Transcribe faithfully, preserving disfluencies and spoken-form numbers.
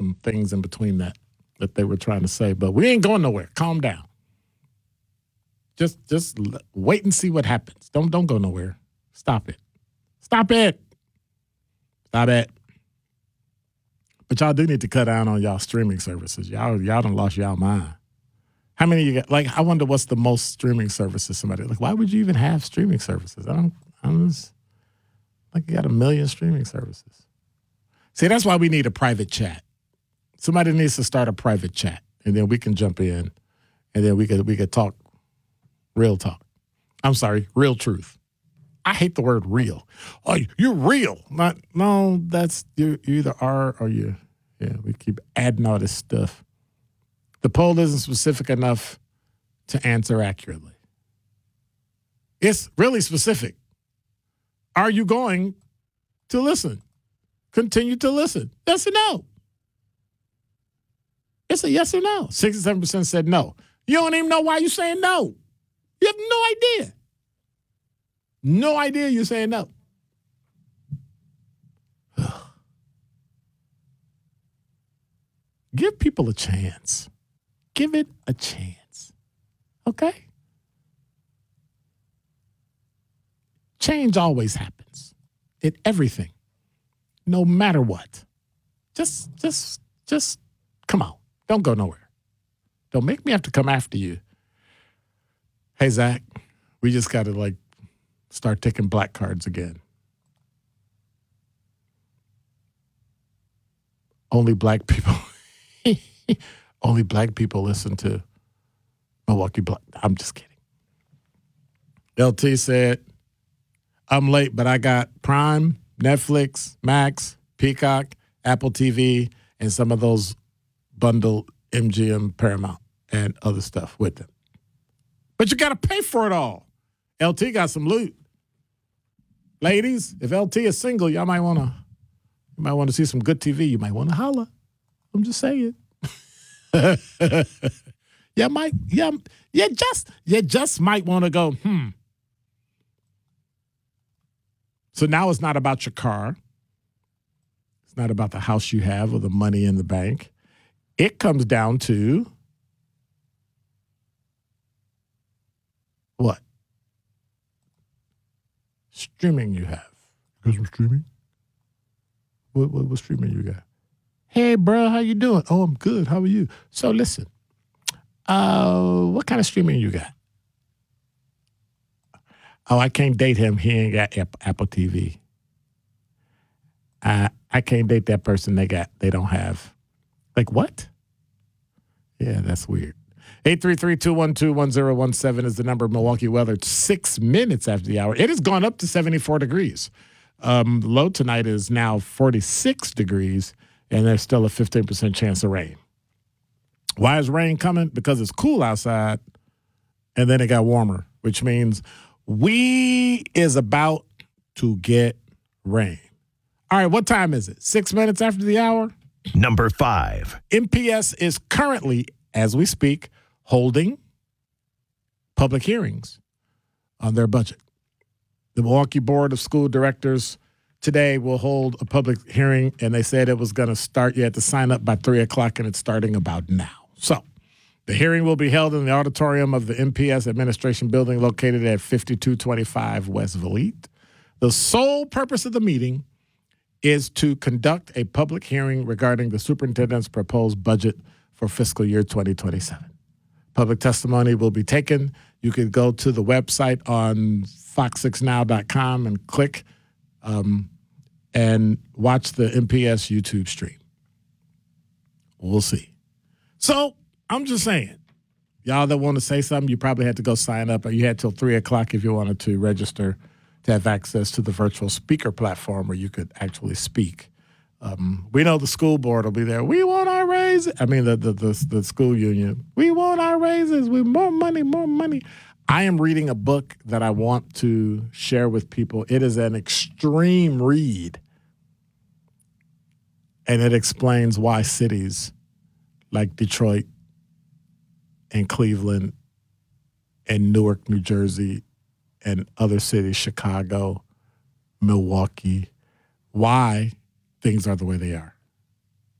some things in between that that they were trying to say. But we ain't going nowhere. Calm down. Just just wait and see what happens. Don't don't go nowhere. Stop it. Stop it. Stop it. But y'all do need to cut down on y'all streaming services. Y'all y'all done lost y'all mind. How many of you got? Like, I wonder what's the most streaming services somebody like. Why would you even have streaming services? I don't. I don't just, like you got a million streaming services. See, that's why we need a private chat. Somebody needs to start a private chat, and then we can jump in, and then we could we could talk real talk. I'm sorry, real truth. I hate the word real. Oh, you're real. Not no. That's you. You either are or you. Yeah, we keep adding all this stuff. The poll isn't specific enough to answer accurately. It's really specific. Are you going to listen? Continue to listen. Yes or no? It's a yes or no. sixty-seven percent said no. You don't even know why you're saying no. You have no idea. No idea you're saying no. Give people a chance. Give it a chance. Okay? Change always happens in everything, no matter what. Just, just, just come on. Don't go nowhere. Don't make me have to come after you. Hey, Zach, we just got to, like, start taking black cards again. Only black people. Only black people listen to Milwaukee Black. I'm just kidding. L T said, I'm late, but I got Prime, Netflix, Max, Peacock, Apple T V, and some of those bundled M G M, Paramount, and other stuff with them. But you got to pay for it all. L T got some loot. Ladies, if L T is single, y'all might want to you might want to see some good T V. You might want to holla. I'm just saying. you might, yeah, you just, you just might want to go, hmm. So now it's not about your car. It's not about the house you have or the money in the bank. It comes down to what? Streaming you have. You guys were streaming? What, what, what streaming you got? Hey, bro, how you doing? Oh, I'm good. How are you? So listen, uh, what kind of streaming you got? Oh, I can't date him. He ain't got Apple T V. I I can't date that person. They got they don't have. Like what? Yeah, that's weird. eight three three, two one two, one zero one seven is the number of Milwaukee weather. It's six minutes after the hour. It has gone up to seventy-four degrees. Um, the low tonight is now forty-six degrees, and there's still a fifteen percent chance of rain. Why is rain coming? Because it's cool outside, and then it got warmer, which means we is about to get rain. All right, what time is it? Six minutes after the hour? Number five. M P S is currently, as we speak, holding public hearings on their budget. The Milwaukee Board of School Directors today will hold a public hearing, and they said it was going to start. You had to sign up by three o'clock, and it's starting about now. So the hearing will be held in the auditorium of the M P S Administration Building located at fifty-two twenty-five West Valete. The sole purpose of the meeting is to conduct a public hearing regarding the superintendent's proposed budget for fiscal year twenty twenty-seven. Public testimony will be taken. You can go to the website on fox six now dot com and click um, and watch the M P S YouTube stream. We'll see. So I'm just saying, y'all that want to say something, you probably had to go sign up, or you had till three o'clock if you wanted to register to have access to the virtual speaker platform where you could actually speak. Um, we know the school board will be there. We want our raises. I mean, the, the the the school union. We want our raises. We more money, more money. I am reading a book that I want to share with people. It is an extreme read, and it explains why cities like Detroit and Cleveland and Newark, New Jersey, and other cities, Chicago, Milwaukee, why things are the way they are.